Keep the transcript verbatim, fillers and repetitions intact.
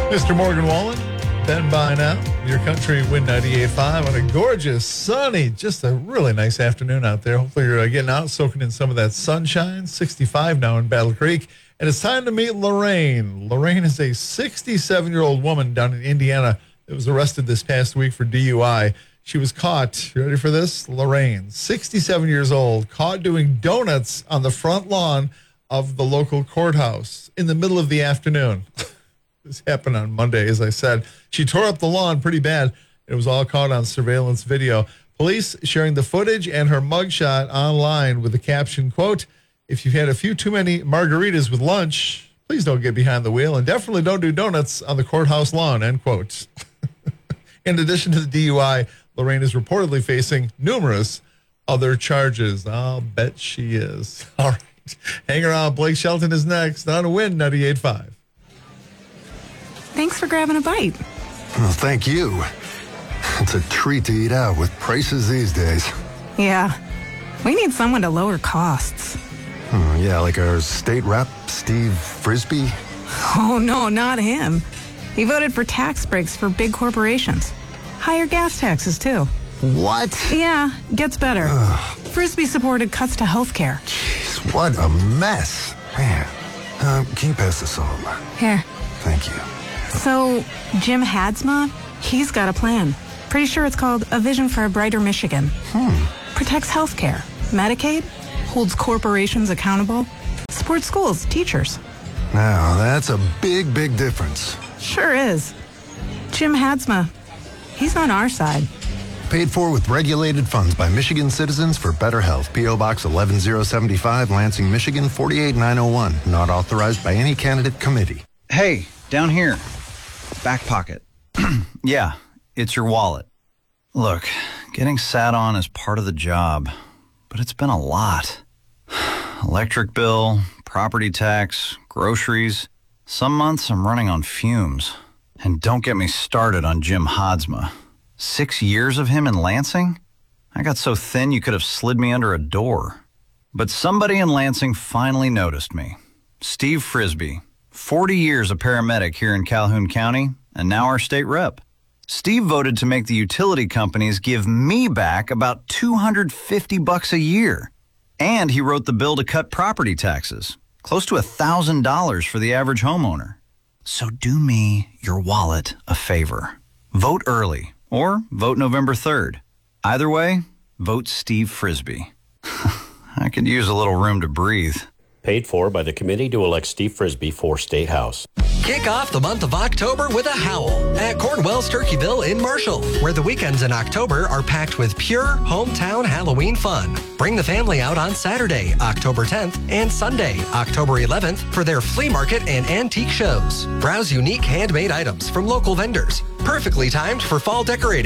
Mister Morgan Wallen, Ben by now. Your country Win ninety-eight point five on a gorgeous, sunny, just a really nice afternoon out there. Hopefully you're uh, getting out, soaking in some of that sunshine. sixty-five now in Battle Creek. And it's time to meet Lorraine. Lorraine is a sixty-seven-year-old woman down in Indiana that was arrested this past week for D U I. She was caught, you ready for this? Lorraine, sixty-seven years old, caught doing donuts on the front lawn of the local courthouse in the middle of the afternoon. This happened on Monday, as I said. She tore up the lawn pretty bad. It was all caught on surveillance video. Police sharing the footage and her mugshot online with the caption, quote, "If you've had a few too many margaritas with lunch, please don't get behind the wheel and definitely don't do donuts on the courthouse lawn," end quote. In addition to the D U I, Lorraine is reportedly facing numerous other charges. I'll bet she is. All right. Hang around. Blake Shelton is next on Win ninety-eight point five. Thanks for grabbing a bite. Well, thank you. It's a treat to eat out with prices these days. Yeah. We need someone to lower costs. Hmm, yeah, like our state rep, Steve Frisbee. Oh, no, not him. He voted for tax breaks for big corporations. Higher gas taxes, too. What? Yeah, gets better. Ugh. Frisbee supported cuts to health care. Jeez, what a mess. Man, uh, can you pass this on? Here. Thank you. So, Jim Hadsma, he's got a plan. Pretty sure it's called A Vision for a Brighter Michigan. Hmm. Protects health care, Medicaid, holds corporations accountable, supports schools, teachers. Now, that's a big, big difference. Sure is. Jim Hadsma, he's on our side. Paid for with regulated funds by Michigan citizens for better health. P O. Box eleven oh seventy-five, Lansing, Michigan, forty-eight nine oh one. Not authorized by any candidate committee. Hey, down here. Back pocket. Yeah, it's your wallet. Look, getting sat on is part of the job, but it's been a lot. Electric bill, property tax, groceries. Some months I'm running on fumes. And don't get me started on Jim Hadsma. Six years of him in Lansing? I got so thin you could have slid me under a door. But somebody in Lansing finally noticed me. Steve Frisbee. forty years a paramedic here in Calhoun County, and now our state rep. Steve voted to make the utility companies give me back about two hundred fifty bucks a year. And he wrote the bill to cut property taxes, close to one thousand dollars for the average homeowner. So do me, your wallet, a favor. Vote early, or vote November third. Either way, vote Steve Frisbee. I could use a little room to breathe. Paid for by the committee to elect Steve Frisbee for State House. Kick off the month of October with a howl at Cornwell's Turkeyville in Marshall, where the weekends in October are packed with pure hometown Halloween fun. Bring the family out on Saturday, October tenth, and Sunday, October eleventh, for their flea market and antique shows. Browse unique handmade items from local vendors, perfectly timed for fall decorating.